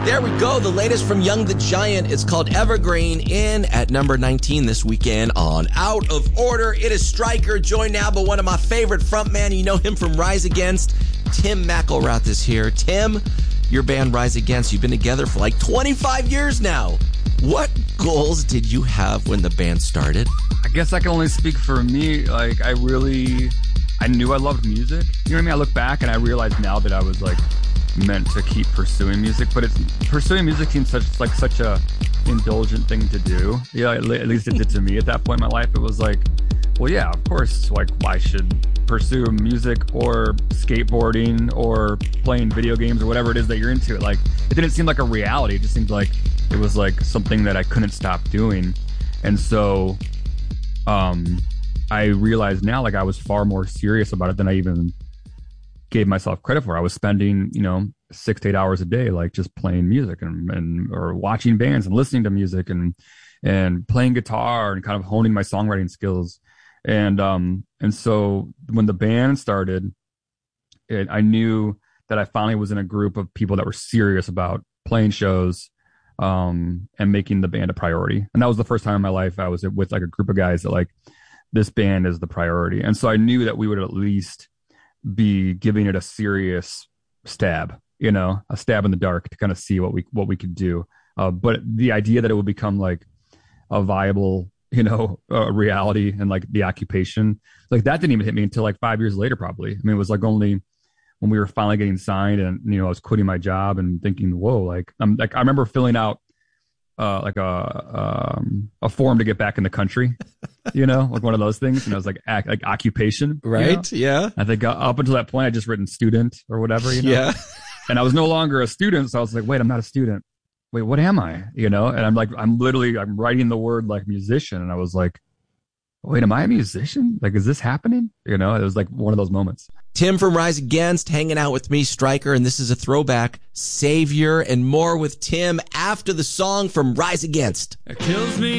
There we go. The latest from Young the Giant. It's called Evergreen, in at number 19 this weekend on Out of Order. It is Stryker, joined now by one of my favorite frontmen. You know him from Rise Against. Tim McElrath is here. Tim, your band Rise Against, you've been together for like 25 years now. What goals did you have when the band started? I guess I can only speak for me. Like, I knew I loved music. You know what I mean? I look back and I realize now that I was like meant to keep pursuing music, but pursuing music seems such a indulgent thing to do. Yeah, at least it did to me at that point in my life. It was like, well, yeah, of course, like, why should pursue music or skateboarding or playing video games or whatever it is that you're into? Like, it didn't seem like a reality. It just seemed like it was like something that I couldn't stop doing. And so I realized now, like, I was far more serious about it than I even gave myself credit for. I was spending, 6 to 8 hours a day, like, just playing music and or watching bands and listening to music and playing guitar and kind of honing my songwriting skills. And so when the band started, I knew that I finally was in a group of people that were serious about playing shows and making the band a priority. And that was the first time in my life I was with like a group of guys that, like, this band is the priority. And so I knew that we would at least be giving it a serious stab, a stab in the dark to kind of see what we could do. But the idea that it would become like a viable, reality and like the occupation, like, that didn't even hit me until like 5 years later, probably. I mean, it was like only when we were finally getting signed and, I was quitting my job and thinking, whoa, like, I remember filling out like a form to get back in the country, like one of those things. And I was like occupation. Right. Yeah. I think up until that point, I just written student or whatever, Yeah. And I was no longer a student. So I was like, wait, I'm not a student. Wait, what am I? And I'm writing the word like musician. And I was like, wait, am I a musician? Like, is this happening? It was like one of those moments. Tim from Rise Against hanging out with me, Stryker, and this is a throwback, Savior, and more with Tim after the song from Rise Against. It kills me